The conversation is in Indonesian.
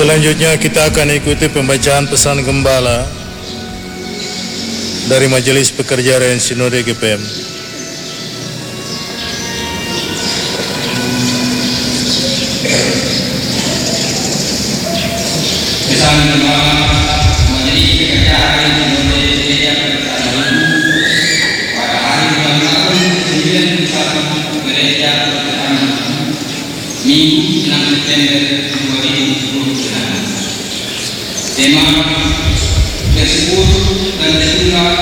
Selanjutnya kita akan ikuti pembacaan pesan gembala dari Majelis Pekerja Harian Sinode GPM. Pesan gembala Majelis Pekerja Harian Sinode GPM pada hari 9 Gereja Protestan Minggu 6 September 2026. Tema tersebut dan